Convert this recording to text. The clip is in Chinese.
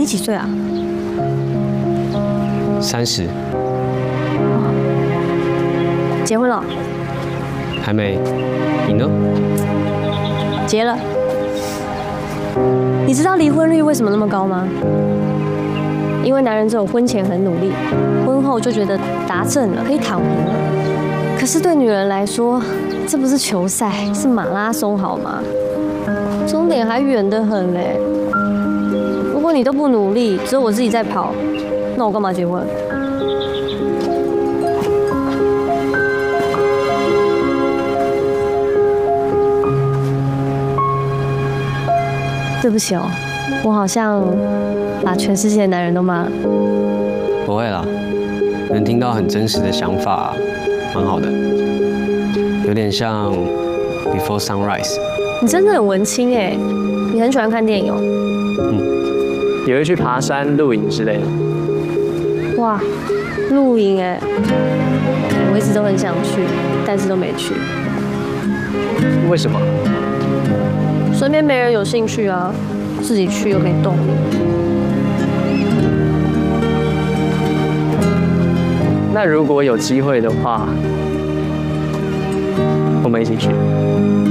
几岁啊 ？30。 结婚了？ 还没。你呢？ 结了。你知道离婚率为什么那么高吗？因为男人只有婚前很努力，婚后就觉得达阵了，可以躺平了。可是对女人来说，这不是球赛，是马拉松，好吗？终点还远得很嘞。如果你都不努力，只有我自己在跑，那我干嘛结婚？对不起哦，我好像把全世界的男人都骂了。 不会啦，能听到很真实的想法，蛮好的。有点像 Before Sunrise。 你真的很文青哎，你很喜欢看电影哦。 也会去爬山、露营之类的。 哇，露营哎，我一直都很想去，但是都没去。 为什么？ 身边没人有兴趣啊，自己去又没动力。 那如果有机会的话，我们一起去。